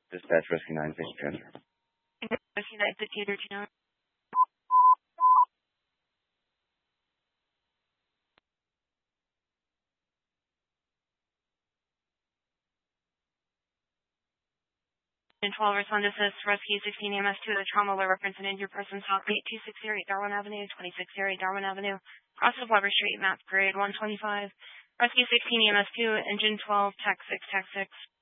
Dispatch Rescue 9, Fisher Transfer. Rescue 9, 5839. And 12 respond to assist Rescue 16 EMS 2, the trauma alert reference an injured person south 8268 Darwin Avenue, 2608 Darwin Avenue, cross of Weber Street, map grade 125. Rescue 16 EMS 2, engine 12, TAC 6, TAC 6.